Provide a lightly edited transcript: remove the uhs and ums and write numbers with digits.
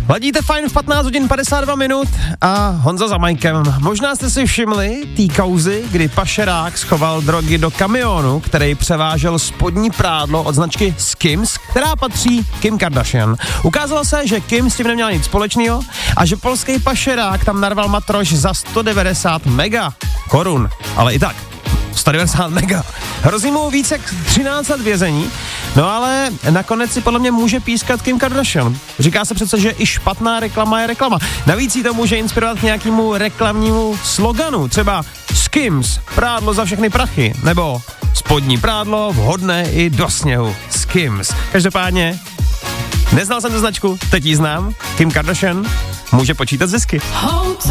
Ladíte fajn v 15 hodin 52 minut a Honza za majkem. Možná jste si všimli té kauzy, kdy pašerák schoval drogy do kamionu, který převážel spodní prádlo od značky Skims, která patří Kim Kardashian. Ukázalo se, že Kim s tím neměla nic společného a že polský pašerák tam narval matroš za 190 mega korun. Ale i tak, 190 mega. Hrozí mu více jak 13 let vězení, no ale nakonec si podle mě může pískat Kim Kardashian. Říká se přece, že i špatná reklama je reklama. Navíc jí to může inspirovat k nějakému reklamnímu sloganu, třeba Skims, prádlo za všechny prachy, nebo spodní prádlo vhodné i do sněhu. Skims. Každopádně, neznal jsem tu značku, teď ji znám. Kim Kardashian může počítat zisky.